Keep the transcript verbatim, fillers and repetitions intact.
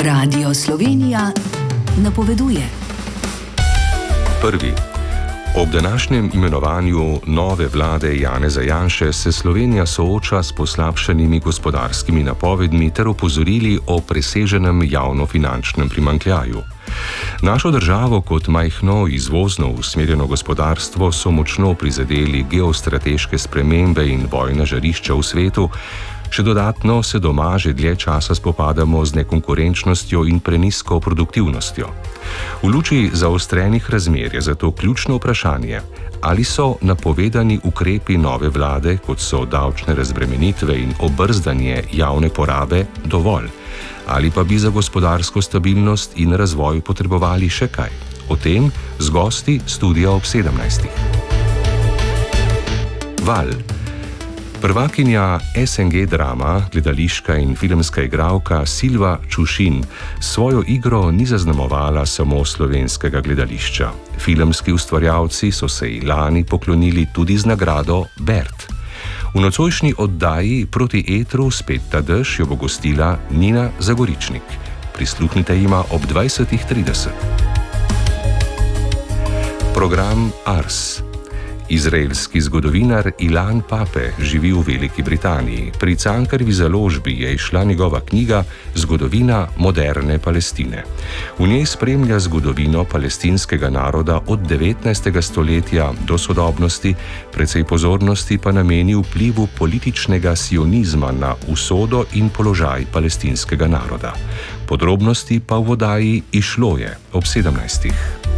Radio Slovenija napoveduje. Prvi. Ob današnjem imenovanju nove vlade Janeza Janše se Slovenija sooča s poslabšanimi gospodarskimi napovedmi ter opozorili o preseženem javnofinančnem primanjkljaju. Našo državo kot majhno izvozno usmerjeno gospodarstvo so močno prizadeli geostrateške spremembe in vojna žarišča v svetu. Še dodatno se doma že dlje časa spopadamo z nekonkurenčnostjo in prenizko produktivnostjo. V luči zaostrenih razmer je zato ključno vprašanje, ali so napovedani ukrepi nove vlade, kot so davčne razbremenitve in obrzdanje javne porabe, dovolj, ali pa bi za gospodarsko stabilnost in razvoj potrebovali še kaj. O tem z gosti Studia ob sedemnajstih. Val. Prvakinja S N G Drama, gledališka in filmska igralka Silva Čušin svojo igro ni zaznamovala samo slovenskega gledališča. Filmski ustvarjalci so se ji lani poklonili tudi z nagrado Bert. V nocojšnji oddaji Proti etru spet ta dež jo bo gostila Nina Zagoričnik. Prisluhnite jima ob dvajsetih trideset. Program Ars. Izraelski zgodovinar Ilan Pape živi v Veliki Britaniji. Pri Cankarjevi založbi je izšla njegova knjiga Zgodovina moderne Palestine. V njej spremlja zgodovino palestinskega naroda od devetnajstega stoletja do sodobnosti, precej pozornosti pa nameni vplivu političnega sionizma na usodo in položaj palestinskega naroda. Podrobnosti pa v oddaji Išlo je ob sedemnajstih.